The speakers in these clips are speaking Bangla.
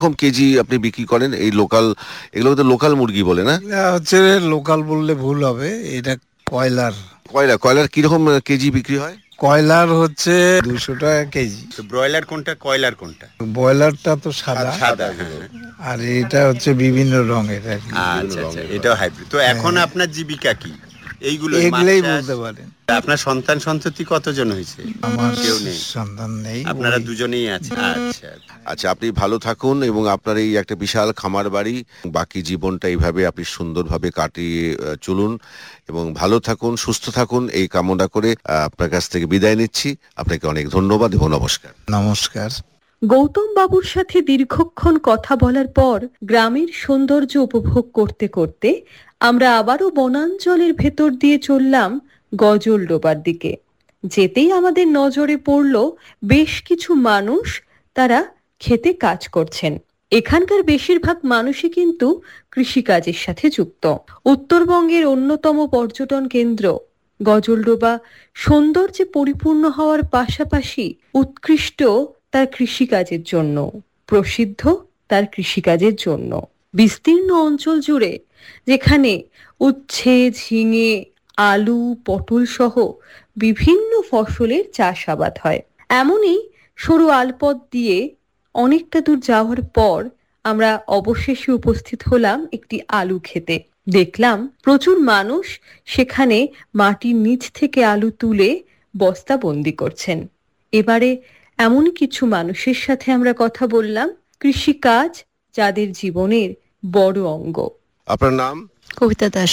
কিরকম কেজি আপনি বিক্রি করেন এই লোকাল, এগুলো তো লোকাল মুরগি বলে না? এটা হচ্ছে লোকাল বললে ভুল হবে, এটা কয়লার। কয়লার কিরকম কেজি বিক্রি হয়? কয়লার হচ্ছে 200 টাকা কেজি। তো ব্রয়লার কোনটা, কয়লার কোনটা? ব্রয়লারটা তো সাদা, সাদা, হ্যাঁ। আর এটা হচ্ছে বিভিন্ন রঙের আর কি। আচ্ছা আচ্ছা, এটাও হাইব্রিড। তো এখন আপনার জীবিকা কি? এইগুলো এগুলাই বলতে পারেন। আপনার সন্তান সন্ততি কতজন হয়েছে? আমার কেউ নেই? সন্তান নেই, আপনারা ওই দুজনেই আছেন? আচ্ছা। আচ্ছা, আপনি ভালো থাকুন এবং আপনার এই একটা বিশাল খামার বাড়ি, বাকি জীবনটা এইভাবে আপনি সুন্দরভাবে কাটিয়ে চলুন এবং ভালো থাকুন, সুস্থ থাকুন, এই কামনা করে আপনার কাছ থেকে বিদায় নিচ্ছি। আপনাকে অনেক ধন্যবাদ এবং নমস্কার। নমস্কার। গৌতম বাবুর সাথে দীর্ঘক্ষণ কথা বলার পর গ্রামের সৌন্দর্য উপভোগ করতে করতে আমরা আবারও বনাঞ্চলের ভেতর দিয়ে চললাম গজলডোবার দিকে। যেতেই আমাদের নজরে পড়ল বেশ কিছু মানুষ, তারা খেতে কাজ করছেন। এখানকার বেশিরভাগ মানুষই কিন্তু কৃষিকাজের সাথে যুক্ত। উত্তরবঙ্গের অন্যতম পর্যটন কেন্দ্র গজলডোবা সৌন্দর্যে পরিপূর্ণ হওয়ার পাশাপাশি উৎকৃষ্ট তার কৃষিকাজের জন্য, প্রসিদ্ধ তার কৃষিকাজের জন্য। বিস্তীর্ণ অঞ্চল জুড়ে যেখানে উচ্ছে, ঝিঙে, আলু, পটল সহ বিভিন্ন ফসলের চাষাবাদ হয়। এমনই সরু আলপথ দিয়ে অনেকটা দূর যাওয়ার পর আমরা অবশেষে উপস্থিত হলাম একটি আলু খেতে। দেখলাম প্রচুর মানুষ সেখানে মাটির নিচ থেকে আলু তুলে বস্তাবন্দি করছেন। এবারে এমন কিছু মানুষের সাথে আমরা কথা বললাম, কৃষিকাজ যাদের জীবনের বড় অঙ্গ। আপনার নাম? কবিতা দাস।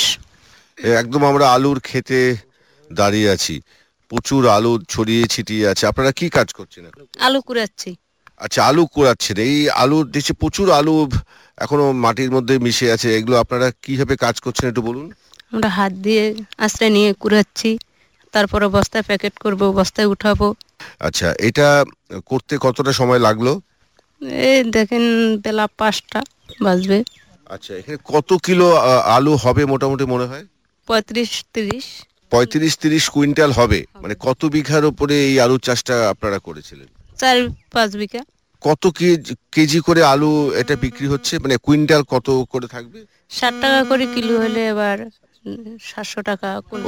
একদম আমরা আলুর খেতে দাঁড়িয়ে আছি, প্রচুর আলু ছড়িয়ে ছিটিয়ে আছে। আপনারা কি কাজ করছেন এখন? আলু কুড়াচ্ছি। আচ্ছা, আলু কুড়াচ্ছেন। এই আলু দেখছি প্রচুর আলু এখনো মাটির মধ্যে মিশে আছে, এগুলো আপনারা কিভাবে কাজ করছেন একটু বলুন। আমরা হাত দিয়ে আশ্রয় নিয়ে কুড়াচ্ছি, তারপরে বস্তায় প্যাকেট করব, বস্তায় উঠাবো। আচ্ছা, এটা করতে কতটা সময় লাগলো? এই দেখেন বেলা 5টা বাজবে। আচ্ছা, এখানে কত কিলো আলু হবে মোটামুটি মনে হয়? 35-30। 35-30 কুইন্টাল হবে। মানে কত বিঘার উপরে এই আলু চাষটা আপনারা করেছিলেন? 4-5 বিঘা। কত কেজি করে আলু এটা বিক্রি হচ্ছে, মানে কুইন্টাল কত করে থাকবে? 60 টাকা করে কিলো হলে এবার 700 টাকা ও,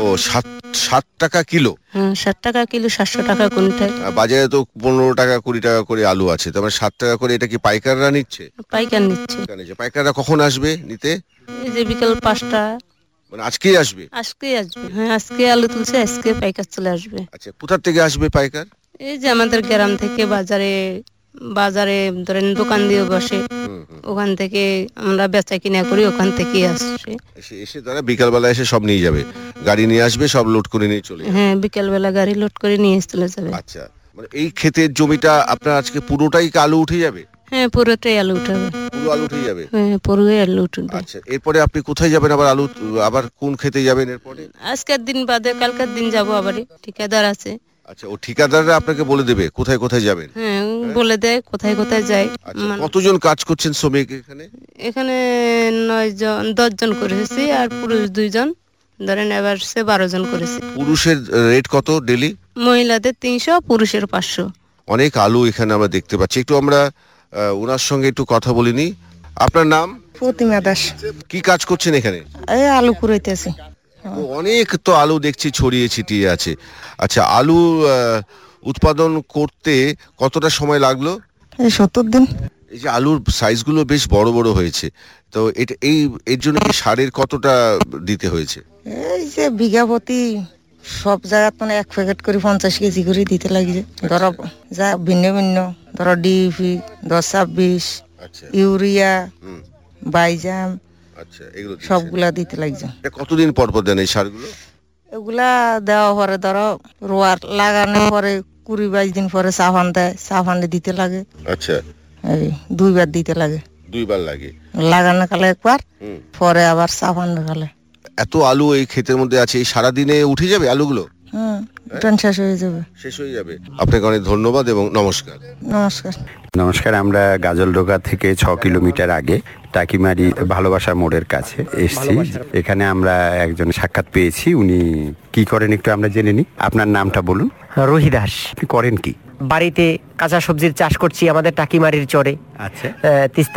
7 টাকা কিলো? 60 টাকা কিলো, 700 টাকা কুইন্টাল। বাজারে তো 15 টাকা 20 টাকা করে আলু আছে, তার মানে 7 টাকা করে। এটা কি পাইকাররা নিচ্ছে? পাইকার নিচ্ছে। পাইকাররা কখন আসবে নিতে? এই যে বিকাল 5টা। মানে আজকেই আসবে? আজকেই আসবে, হ্যাঁ আজকে আলু তুলছে, আজকে পাইকার চলে আসবে। আচ্ছা, কোথা থেকে আসবে পাইকার? এই যে আমাদের গ্রাম থেকে বাজারে বাজারে ধরেন দোকান দিয়ে বসে, ওখান থেকে আমরা বেচা কিনা করি, ওখান থেকেই আসছে। এসে তারা বিকালবেলা এসে সব নিয়ে যাবে, গাড়ি নিয়ে আসবে, সব লোড করে নিয়ে চলে যাবে। হ্যাঁ, বিকালবেলা গাড়ি লোড করে নিয়ে চলে যাবে। আচ্ছা, মানে এই ক্ষেতের জমিটা আপনার আজকে পুরোটাই কি আলু উঠে যাবে? হ্যাঁ, পুরোটাই আলু উঠাবে। পুরো আলু উঠে যাবে? হ্যাঁ, পুরোই আলু উঠবে। আচ্ছা, এরপরে আপনি কোথায় যাবেন আবার? আবার কোন খেতে যাবেন এরপরে? আজকের দিন বাদে কালকের দিন যাবো আবার, ঠিকাদার আছে। আচ্ছা, ও ঠিকাদাররা আপনাকে বলে দেবে কোথায় কোথায় যাবেন? হ্যাঁ, বলে দেয় কোথায় কোথায় যায়। আচ্ছা, কতজন কাজ করছেন শ্রমিক এখানে? এখানে 10 জন করেছি, আর পুরুষ 2 জন, ধরেন এবার সে 12 জন করেছে। পুরুষের রেট কত ডেলি? মহিলাদের 300, পুরুষের 500। অনেক আলু এখানে আমরা দেখতে পাচ্ছি। একটু আমরা ওনার সঙ্গে একটু কথা বলিনি। আপনার নাম? প্রতিমা দাস। কি কাজ করছেন এখানে? এই আলু কুড়াইতেছি। অনেক তো আলু দেখছি ছড়িয়ে ছিটিয়ে আছে। আচ্ছা, আলু উৎপাদন করতে কতটা সময় লাগলো? এই 70 দিন। এই যে আলুর সাইজগুলো বেশ বড় বড় হয়েছে, তো এটা এর জন্য কি সারের কতটা দিতে হয়েছে? এই যে বিঘা প্রতি সব জায়গা মানে 1 প্যাকেট করে 50 কেজি করে দিতে লাগছে। ধরো যা ভিন্ন ভিন্ন, ধরো ডিপি 10-26, ইউরিয়া, বাইজাম, আচ্ছা, এগুলো সবগুলা দিতে লাগছে। কতদিন পর পর দেন এই সারগুলো? এগুলা দেওয়া পরে ধরো রোয়ার লাগানোর পরে 20-22 দিন পরে সাফান দেয়, সাফানে দিতে লাগে। আচ্ছা, এই 2 বার দিতে লাগে। 2 বার লাগে? লাগানো কালে একবার, পরে আবার সাফান কালে। এত আলু এই ক্ষেতের মধ্যে আছে, এই সারাদিনে উঠে যাবে আলুগুলো? শেষ হয়ে যাবে। শেষ হয়ে যাবে। আপনাকে অনেক ধন্যবাদ এবং নমস্কার। নমস্কার। নমস্কার, আমরা গাজলডোগা থেকে 6 কিলোমিটার আগে টাকিমারি ভালোবাসা মোড়ের কাছে এসেছি। এখানে আমরা একজন সাক্ষাৎ পেয়েছি, উনি কি করেন একটু আমরা জেনে নিই। আপনার নামটা বলুন। রোহি দাস। আপনি করেন কি? বাড়িতে কাঁচা সবজির চাষ করছি আমাদের টাকিমারির চরে। আচ্ছা। তিস্তা